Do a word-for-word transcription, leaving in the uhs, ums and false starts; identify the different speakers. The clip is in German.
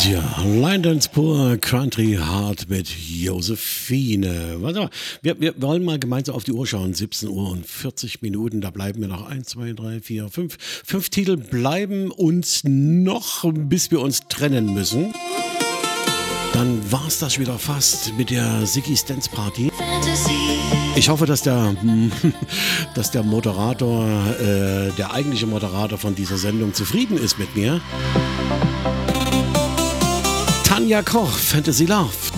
Speaker 1: Ja, Line Dance pur, Country Hard mit Josephine. Warte mal, wir, wir wollen mal gemeinsam auf die Uhr schauen. siebzehn Uhr und vierzig Minuten, da bleiben wir noch eins, zwei, drei, vier, fünf. Fünf Titel bleiben uns noch, bis wir uns trennen müssen. Dann war es das wieder fast mit der Ziggy's Dance Party. Ich hoffe, dass der, dass der Moderator, äh, der eigentliche Moderator von dieser Sendung zufrieden ist mit mir. Tanja Koch, Fantasy Love.